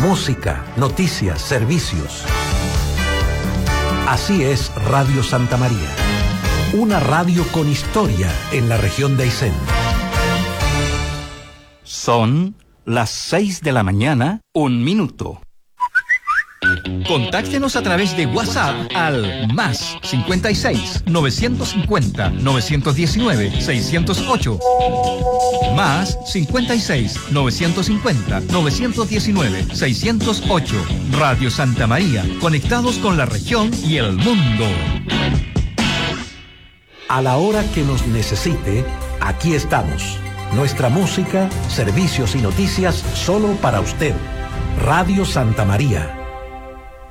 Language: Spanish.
música, noticias, servicios. Así es Radio Santa María, una radio con historia en la región de Aysén. Son las 6 de la mañana, 1 minuto. Contáctenos a través de WhatsApp al más 56 950 919 608. Más 56 950 919 608. Radio Santa María, conectados con la región y el mundo. A la hora que nos necesite, aquí estamos. Nuestra música, servicios y noticias solo para usted. Radio Santa María.